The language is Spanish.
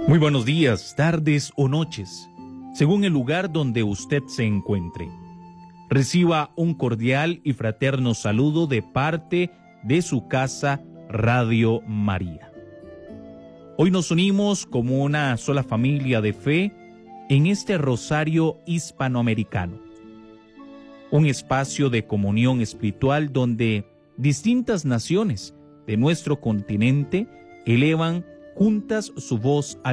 Muy buenos días, tardes o noches, según el lugar donde usted se encuentre. Reciba un cordial y fraterno saludo de parte de su casa Radio María. Hoy nos unimos como una sola familia de fe en este rosario hispanoamericano, un espacio de comunión espiritual donde distintas naciones de nuestro continente elevan juntas su voz al